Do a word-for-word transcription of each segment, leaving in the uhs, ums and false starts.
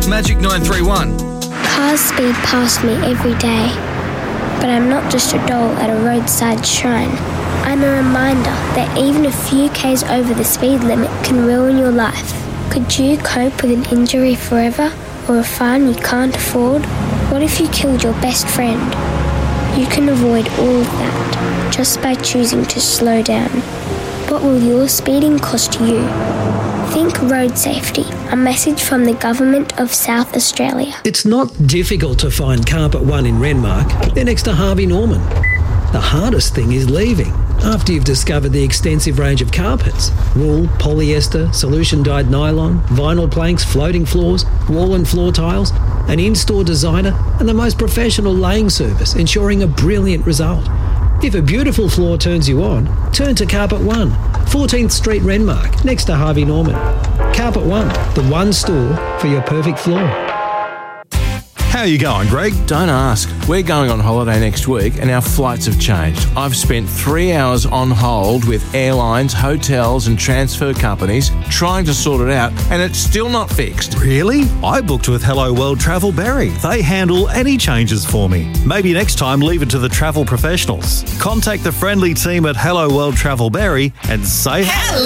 Magic nine three one. Cars speed past me every day, but I'm not just a doll at a roadside shrine. I'm a reminder that even a few k's over the speed limit can ruin your life. Could you cope with an injury forever, or a fine you can't afford? What if you killed your best friend? You can avoid all of that just by choosing to slow down. What will your speeding cost you? Think road safety. A message from the Government of South Australia. It's not difficult to find Carpet One in Renmark. They're next to Harvey Norman. The hardest thing is leaving after you've discovered the extensive range of carpets. Wool, polyester, solution-dyed nylon, vinyl planks, floating floors, wall and floor tiles, an in-store designer and the most professional laying service, ensuring a brilliant result. If a beautiful floor turns you on, turn to Carpet One, fourteenth Street Renmark, next to Harvey Norman. Carpet One, the one store for your perfect floor. How are you going, Greg? Don't ask. We're going on holiday next week and our flights have changed. I've spent three hours on hold with airlines, hotels and transfer companies trying to sort it out and it's still not fixed. Really? I booked with Hello World Travel Berry. They handle any changes for me. Maybe next time leave it to the travel professionals. Contact the friendly team at Hello World Travel Berry and say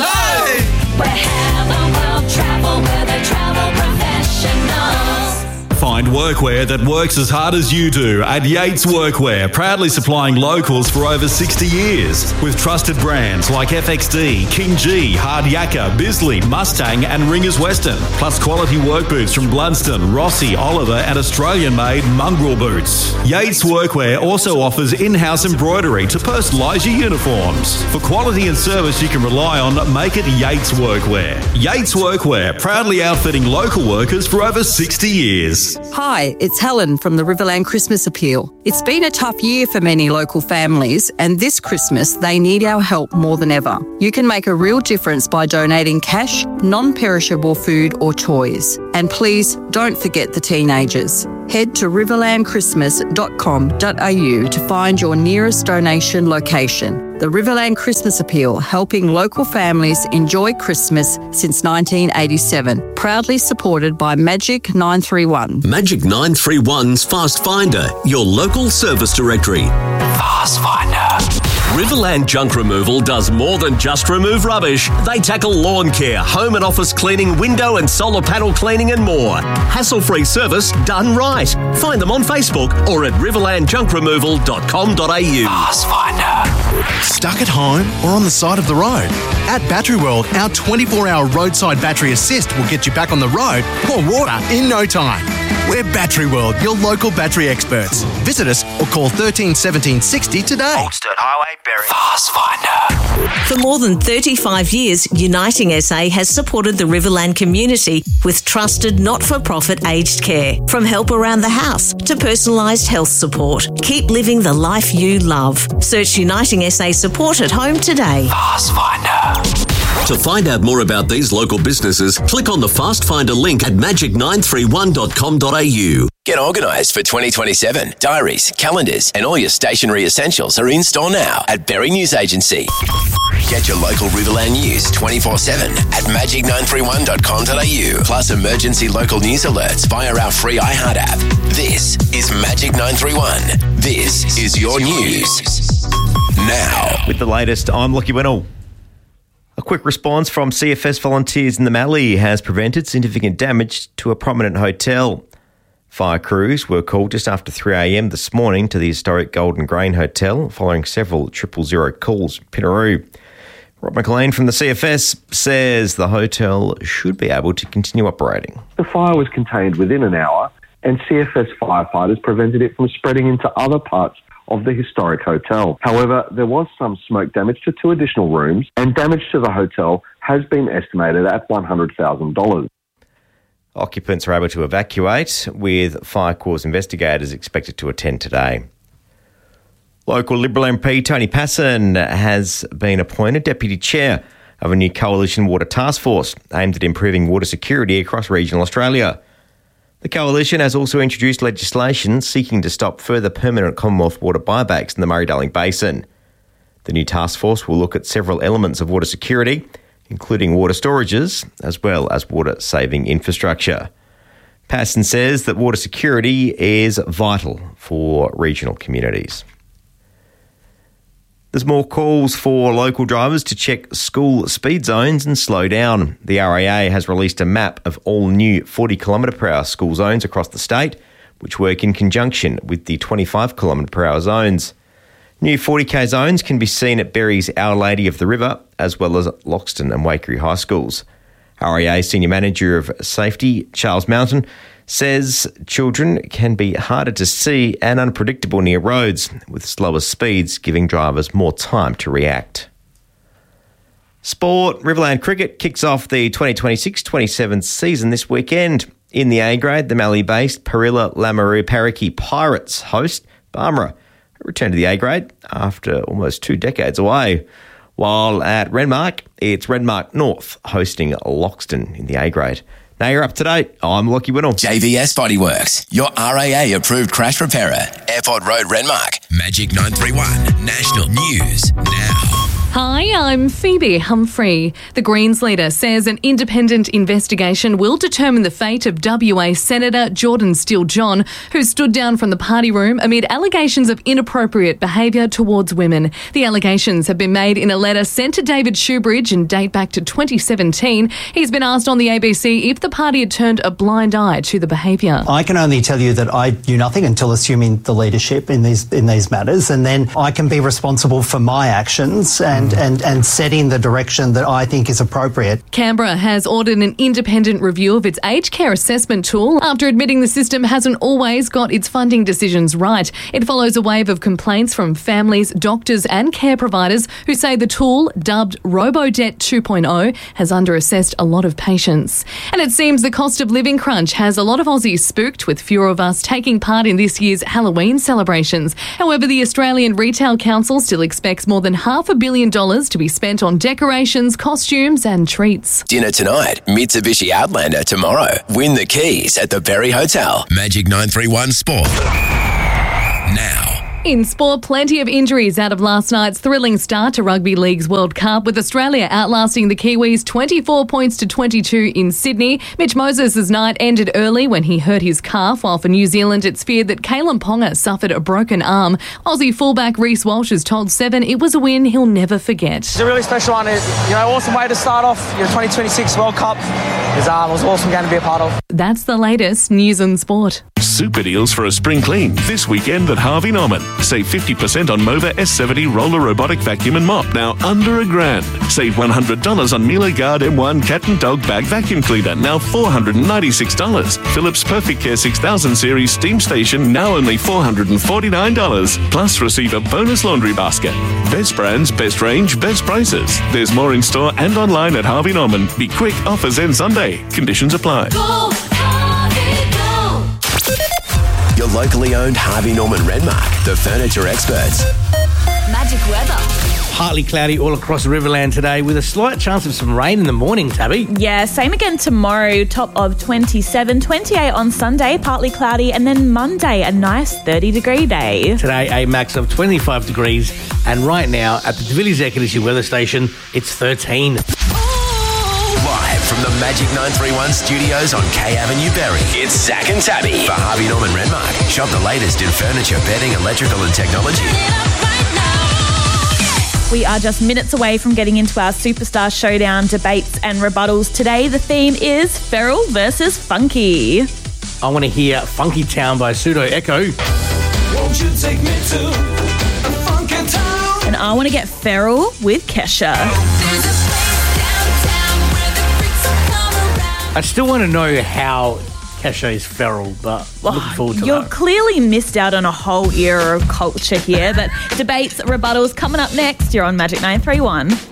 hello! We're Hello World Travel, we're the travel professionals. Find workwear that works as hard as you do at Yates Workwear, proudly supplying locals for over sixty years. With trusted brands like F X D, King G, Hard Yakka, Bisley, Mustang and Ringers Western. Plus quality work boots from Bludston, Rossi, Oliver and Australian-made Mongrel boots. Yates Workwear also offers in-house embroidery to personalise your uniforms. For quality and service you can rely on, make it Yates Workwear. Yates Workwear, proudly outfitting local workers for over sixty years. Hi, it's Helen from the Riverland Christmas Appeal. It's been a tough year for many local families, and this Christmas they need our help more than ever. You can make a real difference by donating cash, non-perishable food or toys. And please don't forget the teenagers. Head to riverland christmas dot com dot a u to find your nearest donation location. The Riverland Christmas Appeal, helping local families enjoy Christmas since nineteen eighty-seven. Proudly supported by Magic nine three one. Magic nine three one's Fast Finder, your local service directory. Fast Finder. Riverland Junk Removal does more than just remove rubbish. They tackle lawn care, home and office cleaning, window and solar panel cleaning and more. Hassle-free service done right. Find them on Facebook or at riverland junk removal dot com dot a u. Fast Finder. Stuck at home or on the side of the road? At Battery World, our twenty-four hour roadside battery assist will get you back on the road or water in no time. We're Battery World, your local battery experts. Visit us or call thirteen seventeen sixty today. Old Sturt Highway, Berry. Fast Finder. For more than thirty-five years, Uniting S A has supported the Riverland community with trusted not-for-profit aged care. From help around the house to personalised health support. Keep living the life you love. Search Uniting S A support at home today. Fast Finder. To find out more about these local businesses, click on the Fast Finder link at magic nine three one dot com dot a u. Get organised for twenty twenty-seven. Diaries, calendars and all your stationery essentials are in store now at Berry News Agency. Get your local Riverland news twenty-four seven at magic nine three one dot com dot a u. Plus emergency local news alerts via our free iHeart app. This is Magic nine three one. This is your news. Now. With the latest, I'm Lockie Winnell. A quick response from C F S volunteers in the Mallee has prevented significant damage to a prominent hotel. Fire crews were called just after three a m this morning to the historic Golden Grain Hotel following several triple zero calls in Pinaroo. Rob McLean from the C F S says the hotel should be able to continue operating. The fire was contained within an hour and C F S firefighters prevented it from spreading into other parts of the historic hotel. However, there was some smoke damage to two additional rooms and damage to the hotel has been estimated at one hundred thousand dollars. Occupants are able to evacuate, with fire cause investigators expected to attend today. Local Liberal M P Tony Passon has been appointed Deputy Chair of a new Coalition Water Task Force aimed at improving water security across regional Australia. The Coalition has also introduced legislation seeking to stop further permanent Commonwealth water buybacks in the Murray-Darling Basin. The new task force will look at several elements of water security, including water storages, as well as water-saving infrastructure. Passon says that water security is vital for regional communities. There's more calls for local drivers to check school speed zones and slow down. The R A A has released a map of all new forty kilometre per hour school zones across the state, which work in conjunction with the twenty-five kilometre per hour zones. New forty k zones can be seen at Berry's Our Lady of the River, as well as Loxton and Waikerie High Schools. R A A Senior Manager of Safety, Charles Mountain, says children can be harder to see and unpredictable near roads, with slower speeds giving drivers more time to react. Sport. Riverland Cricket kicks off the twenty twenty-six twenty-seven season this weekend. In the A grade, the Mallee-based Parilla Lamoureux Parakeet Pirates host Barmera, who returned to the A grade after almost two decades away. While at Renmark, it's Renmark North hosting Loxton in the A grade. Now you're up to date. I'm Lockie Whittle. J V S Bodyworks, your R A A approved crash repairer. Airport Road, Renmark. Magic nine three one, National News Now. Hi, I'm Phoebe Humphrey. The Greens leader says an independent investigation will determine the fate of W A Senator Jordan Steele-John, who stood down from the party room amid allegations of inappropriate behaviour towards women. The allegations have been made in a letter sent to David Shoebridge and date back to twenty seventeen. He's been asked on the A B C if the party had turned a blind eye to the behaviour. I can only tell you that I knew nothing until assuming the leadership in these in these matters, and then I can be responsible for my actions and And, and, and setting the direction that I think is appropriate. Canberra has ordered an independent review of its aged care assessment tool after admitting the system hasn't always got its funding decisions right. It follows a wave of complaints from families, doctors and care providers who say the tool, dubbed RoboDebt two point oh, has underassessed a lot of patients. And it seems the cost of living crunch has a lot of Aussies spooked, with fewer of us taking part in this year's Halloween celebrations. However, the Australian Retail Council still expects more than half a billion dollars to be spent on decorations, costumes and treats. Dinner tonight, Mitsubishi Outlander tomorrow. Win the keys at the Berry Hotel. Magic nine three one Sport. Now. In sport, plenty of injuries out of last night's thrilling start to Rugby League's World Cup, with Australia outlasting the Kiwis twenty-four points to twenty-two in Sydney. Mitch Moses' night ended early when he hurt his calf, while for New Zealand it's feared that Kalen Ponga suffered a broken arm. Aussie fullback Reece Walsh has told Seven it was a win he'll never forget. It's a really special one. You know, awesome way to start off your twenty twenty-six World Cup. It was, um, it was awesome game to be a part of. That's the latest news and sport. Super deals for a spring clean this weekend at Harvey Norman. Save fifty percent on Mova S seventy roller robotic vacuum and mop, now under a grand. Save one hundred dollars on Miele Guard M one cat and dog bag vacuum cleaner, now four hundred ninety-six dollars. Philips Perfect Care six thousand series steam station, now only four hundred forty-nine dollars. Plus receive a bonus laundry basket. Best brands, best range, best prices. There's more in store and online at Harvey Norman. Be quick, offers end Sunday. Conditions apply. Go, Harvey, go. Your locally owned Harvey Norman Renmark, the furniture experts. Magic weather. Partly cloudy all across Riverland today, with a slight chance of some rain in the morning, Tabby. Yeah, same again tomorrow, top of twenty-seven, twenty-eight on Sunday, partly cloudy, and then Monday, a nice thirty degree day. Today, a max of twenty-five degrees, and right now at the Davillies Air Conditioning Weather Station, it's thirteen. Live from the Magic nine three one studios on K Avenue, Berry, it's Zach and Tabby for Harvey Norman Renmark. Shop the latest in furniture, bedding, electrical and technology. We are just minutes away from getting into our Superstar Showdown debates and rebuttals. Today, the theme is Feral versus Funky. I want to hear Funky Town by Pseudo Echo. Won't you take me to a funky town? And I want to get Feral with Kesha. I still want to know how Kesha is feral, but I'm looking forward to You're that. clearly missed out on a whole era of culture here, but debates, rebuttals coming up next. You're on Magic nine three one.